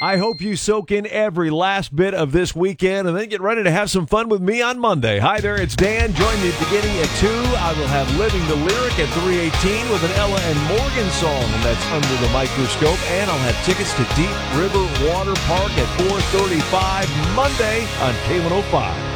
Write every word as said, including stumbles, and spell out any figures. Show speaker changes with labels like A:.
A: I hope you soak in every last bit of this weekend and then get ready to have some fun with me on Monday. Hi there, it's Dan. Join me beginning at two. I will have Living the Lyric at three eighteen with an Ella and Morgan song, and that's Under the Microscope. And I'll have tickets to Deep River Water Park at four thirty-five Monday on K one oh five.